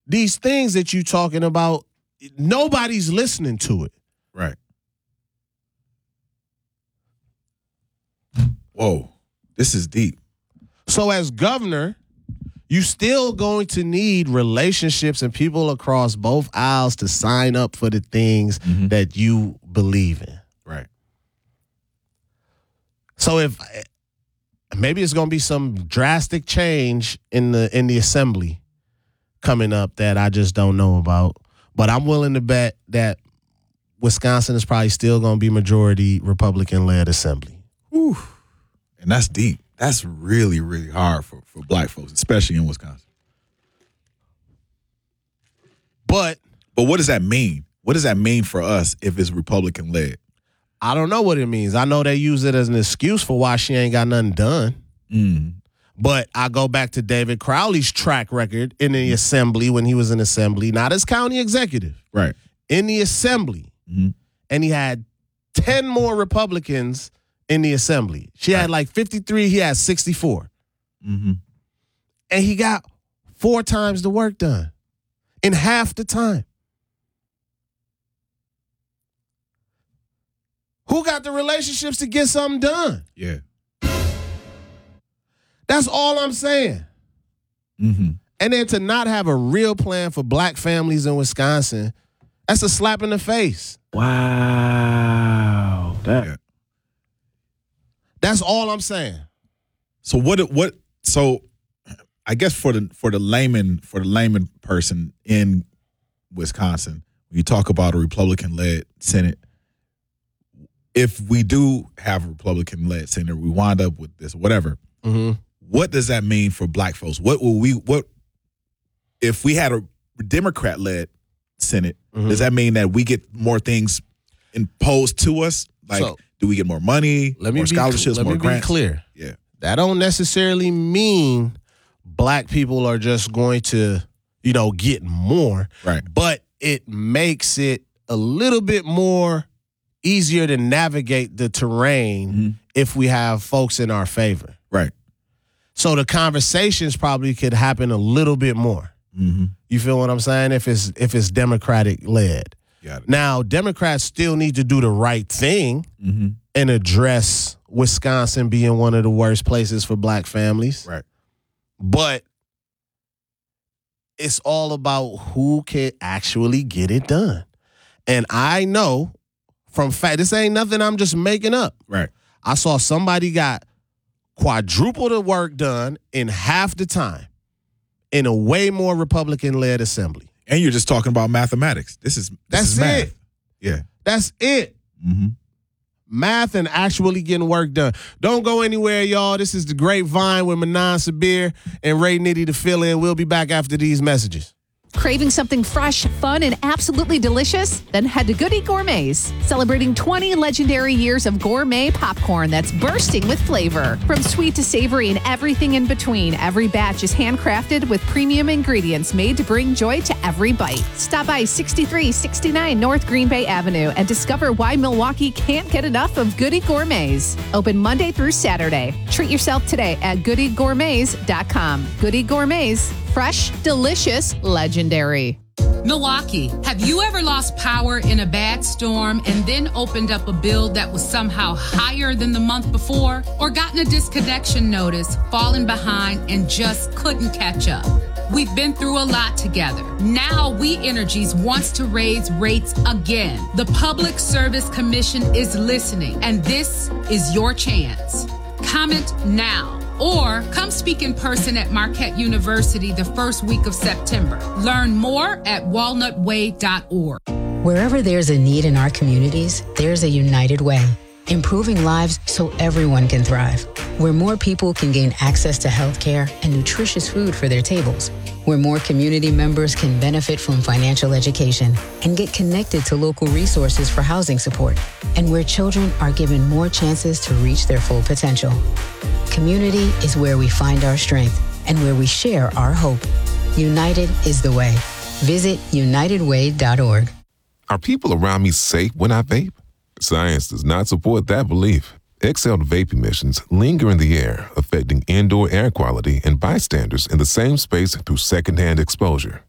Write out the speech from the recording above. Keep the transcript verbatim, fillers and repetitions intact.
these things that you talking about, nobody's listening to it. Right. Whoa, this is deep. So as governor, you still going to need relationships and people across both aisles to sign up for the things mm-hmm. that you believe in. Right. So if maybe it's going to be some drastic change in the in the assembly coming up that I just don't know about, but I'm willing to bet that Wisconsin is probably still going to be majority Republican-led assembly. Ooh. And that's deep. That's really, really hard for, for black folks, especially in Wisconsin. But but what does that mean? What does that mean for us if it's Republican-led? I don't know what it means. I know they use it as an excuse for why she ain't got nothing done. Mm. But I go back to David Crowley's track record in the assembly when he was in assembly, not as county executive. Right. In the assembly. Mm-hmm. And he had ten more Republicans in the assembly. She right. had like fifty-three. He had sixty-four. Mm-hmm. And he got four times the work done in half the time. Who got the relationships to get something done? Yeah. That's all I'm saying. Mm-hmm. And then to not have a real plan for black families in Wisconsin, that's a slap in the face. Wow. That. Yeah. That's all I'm saying. So what? What? So, I guess for the for the layman for the layman person in Wisconsin, when you talk about a Republican-led Senate, if we do have a Republican-led Senate, we wind up with this, whatever. Mm-hmm. What does that mean for black folks? What will we? What if we had a Democrat-led Senate? Mm-hmm. Does that mean that we get more things imposed to us? Like. So, do we get more money, let me more scholarships, be, let more me grants? Be clear. Yeah. That don't necessarily mean black people are just going to, you know, get more. Right. But it makes it a little bit more easier to navigate the terrain mm-hmm. if we have folks in our favor. Right. So the conversations probably could happen a little bit more. Mm-hmm. You feel what I'm saying? If it's if it's Democratic led. Now, Democrats still need to do the right thing mm-hmm. and address Wisconsin being one of the worst places for black families. Right. But it's all about who can actually get it done. And I know from fact, this ain't nothing I'm just making up. Right. I saw somebody got quadruple the work done in half the time in a way more Republican-led assembly. And you're just talking about mathematics. This is this That's is math. it. Yeah. That's it. Mm-hmm. Math and actually getting work done. Don't go anywhere, y'all. This is The Grapevine with Manan Sabir and Ray Nitty to fill in. We'll be back after these messages. Craving something fresh, fun, and absolutely delicious? Then head to Goody Gourmets, celebrating twenty legendary years of gourmet popcorn that's bursting with flavor. From sweet to savory and everything in between, every batch is handcrafted with premium ingredients made to bring joy to every bite. Stop by sixty-three sixty-nine North Green Bay Avenue and discover why Milwaukee can't get enough of Goody Gourmets. Open Monday through Saturday. Treat yourself today at goody gourmets dot com. Goody Gourmets. Fresh, delicious, legendary. Milwaukee, have you ever lost power in a bad storm and then opened up a bill that was somehow higher than the month before? Or gotten a disconnection notice, fallen behind, and just couldn't catch up? We've been through a lot together. Now We Energies wants to raise rates again. The Public Service Commission is listening, and this is your chance. Comment now. Or come speak in person at Marquette University the first week of September. Learn more at walnut way dot org. Wherever there's a need in our communities, there's a United Way. Improving lives so everyone can thrive. Where more people can gain access to health care and nutritious food for their tables. Where more community members can benefit from financial education and get connected to local resources for housing support. And where children are given more chances to reach their full potential. Community is where we find our strength and where we share our hope. United is the way. Visit united way dot org. Are people around me safe when I vape? Science does not support that belief. Exhaled vape emissions linger in the air, affecting indoor air quality and bystanders in the same space through secondhand exposure.